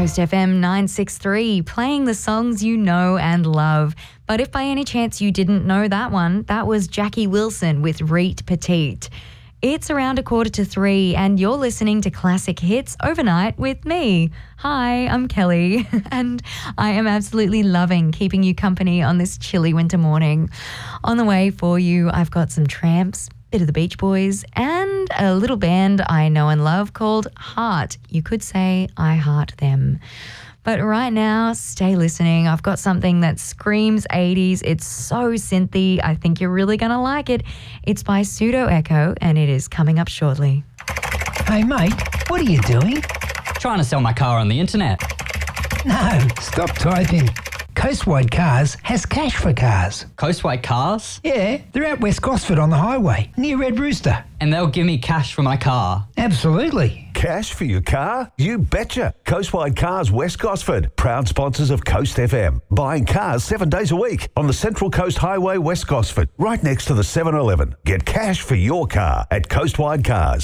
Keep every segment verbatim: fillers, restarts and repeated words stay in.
Coast F M nine sixty-three, playing the songs you know and love. But if by any chance you didn't know that one, that was Jackie Wilson with Reet Petite. It's around a quarter to three and you're listening to Classic Hits Overnight with me. Hi, I'm Kelly and I am absolutely loving keeping you company on this chilly winter morning. On the way for you, I've got some Tramps, bit of the Beach Boys and a little band I know and love called Heart. You could say I heart them. But right now, stay listening. I've got something that screams eighties. It's so synthy. I think you're really going to like it. It's by Pseudo Echo and it is coming up shortly. Hey mate, what are you doing? Trying to sell my car on the internet. No, stop typing. Coastwide Cars has cash for cars. Coastwide Cars? Yeah, they're out West Gosford on the highway, near Red Rooster. And they'll give me cash for my car? Absolutely. Cash for your car? You betcha. Coastwide Cars West Gosford, proud sponsors of Coast F M. Buying cars seven days a week on the Central Coast Highway West Gosford, right next to the seven eleven. Get cash for your car at Coastwide Cars.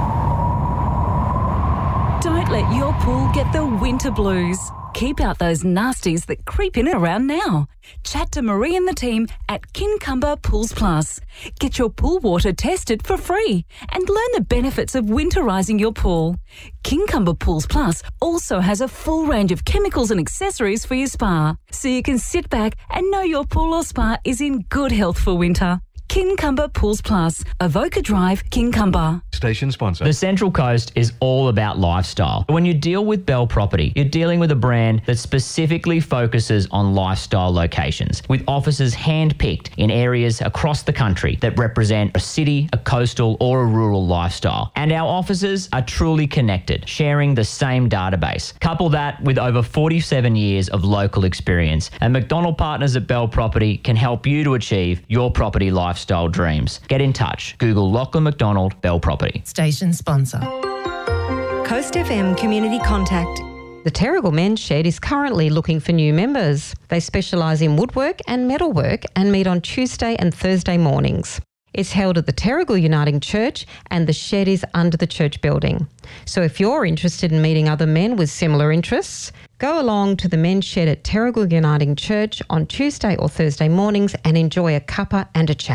Don't let your pool get the winter blues. Keep out those nasties that creep in around now. Chat to Marie and the team at Kincumber Pools Plus. Get your pool water tested for free and learn the benefits of winterising your pool. Kincumber Pools Plus also has a full range of chemicals and accessories for your spa, so you can sit back and know your pool or spa is in good health for winter. Kincumber Pools Plus, Avoca Drive, Kincumber. Station sponsor. The Central Coast is all about lifestyle. When you deal with Bell Property, you're dealing with a brand that specifically focuses on lifestyle locations, with offices hand-picked in areas across the country that represent a city, a coastal or a rural lifestyle. And our offices are truly connected, sharing the same database. Couple that with over forty-seven years of local experience, and McDonald Partners at Bell Property can help you to achieve your property lifestyle Style dreams. Get in touch. Google Lachlan McDonald Bell Property. Station sponsor. Coast F M Community Contact. The Terrigal Men's Shed is currently looking for new members. They specialise in woodwork and metalwork and meet on Tuesday and Thursday mornings. It's held at the Terrigal Uniting Church and the shed is under the church building. So if you're interested in meeting other men with similar interests, go along to the men's shed at Terrigal Uniting Church on Tuesday or Thursday mornings and enjoy a cuppa and a chat.